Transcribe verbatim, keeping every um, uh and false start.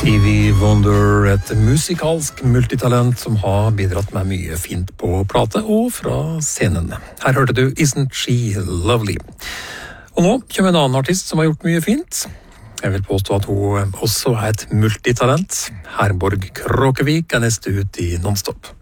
Stevie Wonder, et musikalsk multitalent som har bidratt med mye fint på plate og fra scenen. Her hørte du Isn't She Lovely? Og nå kommer en annen artist som har gjort mye fint. Jeg vil påstå at hun også er et multitalent. Herborg Kråkevik er neste ut i Nonstop.